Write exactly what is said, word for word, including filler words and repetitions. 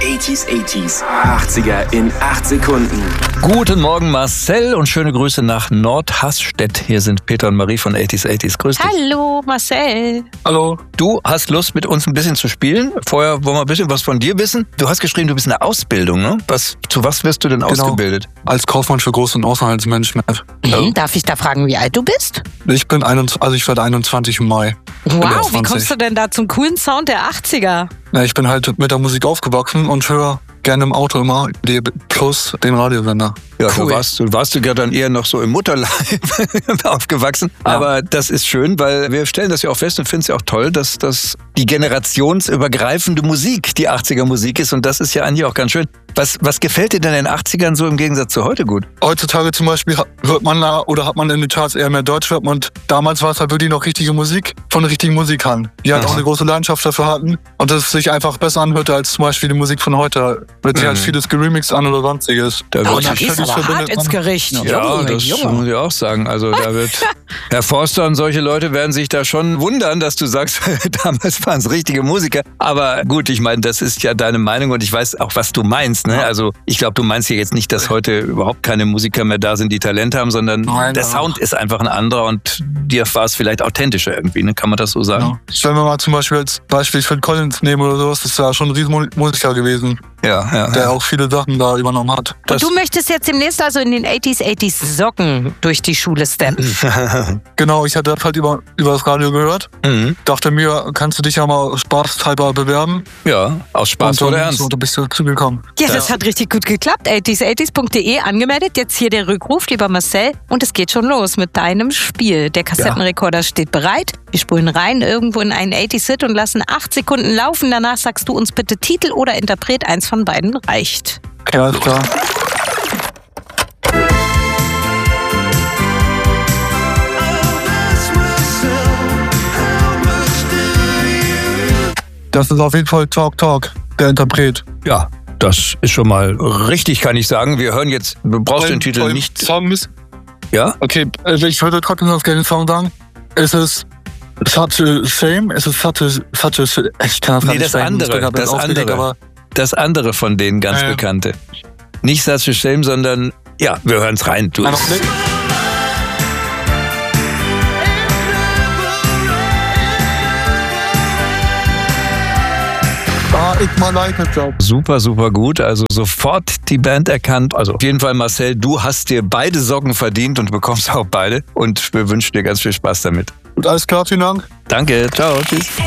achtziger, achtziger, achtziger in acht Sekunden. Guten Morgen Marcel und schöne Grüße nach Nordhasstedt. Hier sind Peter und Marie von achtziger, achtziger. Grüß dich. Hallo Marcel. Hallo. Du hast Lust, mit uns ein bisschen zu spielen? Vorher wollen wir ein bisschen was von dir wissen. Du hast geschrieben, du bist in der Ausbildung, ne? Was, zu was wirst du denn genau ausgebildet? Als Kaufmann für Groß- und Außenhandelsmanagement. Mhm. Oh. Darf ich da fragen, wie alt du bist? Ich bin einundzwanzig, also ich werde einundzwanzig im Mai. Wow, wie kommst du denn da zum coolen Sound der achtziger? Ja, ich bin halt mit der Musik aufgewachsen und höre gerne im Auto immer D B plus den Radiosender. Ja, cool. du warst, du warst ja dann eher noch so im Mutterleib aufgewachsen. Ja. Aber das ist schön, weil wir stellen das ja auch fest und finden es ja auch toll, dass das die generationsübergreifende Musik, die achtziger Musik ist. Und das ist ja eigentlich auch ganz schön. Was, was gefällt dir denn in den achtzigern so im Gegensatz zu heute gut? Heutzutage zum Beispiel hört man da oder hat man in den Charts eher mehr Deutschrap und damals war es halt wirklich noch richtige Musik von richtigen Musikern, die halt Aha. auch eine große Leidenschaft dafür hatten und das sich einfach besser anhörte als zum Beispiel die Musik von heute. Wird sich mhm. halt vieles geremixed an oder sonstiges. Da wird oh, das ist aber hart ins Gericht. Ja, ja das Junge. Muss ich auch sagen. Also da wird Herr Forster und solche Leute werden sich da schon wundern, dass du sagst, damals waren es richtige Musiker. Aber gut, ich meine, das ist ja deine Meinung und ich weiß auch, was du meinst. Ne? Also ich glaube, du meinst ja jetzt nicht, dass heute überhaupt keine Musiker mehr da sind, die Talent haben, sondern Nein, der Sound auch. Ist einfach ein anderer und dir war es vielleicht authentischer irgendwie. Ne? Kann man das so sagen? Ja. Wenn wir mal zum Beispiel als Beispiel Phil Collins nehmen oder sowas, das ist ja schon ein Riesenmusiker gewesen. Ja, ja, der ja. auch viele Sachen da übernommen hat. Und du möchtest jetzt demnächst also in den achtziger, achtziger Socken durch die Schule steppen. Genau, ich hatte das halt über, über das Radio gehört. Mhm. Dachte mir, kannst du dich ja mal spaßhalber bewerben? Ja, aus Spaß oder Ernst. So, da bist du zugekommen. Ja, das ja. hat richtig gut geklappt. achtziger, achtziger punkt de angemeldet. Jetzt hier der Rückruf, lieber Marcel. Und es geht schon los mit deinem Spiel. Der Kassettenrekorder ja. steht bereit. Wir spulen rein irgendwo in einen achtziger-Hit und lassen acht Sekunden laufen. Danach sagst du uns bitte Titel oder Interpret. Eins von beiden reicht. Ja, alles klar. Das ist auf jeden Fall Talk Talk, der Interpret. Ja, das ist schon mal richtig, kann ich sagen. Wir hören jetzt, du brauchst den Titel nicht. Song ist, ja? Okay, ich würde trotzdem noch gerne den Song sagen. Es ist Such a Shame, es ist Such a, such a ich kann das nee, nicht das sagen, andere, das andere, aber das andere von denen ganz äh, bekannte. Nicht Such a Shame, sondern, ja, wir hören es rein. Du ah, ich mal like Job. Super, super gut. Also sofort die Band erkannt. Also auf jeden Fall, Marcel, du hast dir beide Socken verdient und bekommst auch beide. Und wir wünschen dir ganz viel Spaß damit. Und alles klar, vielen Dank. Danke, ciao, tschüss.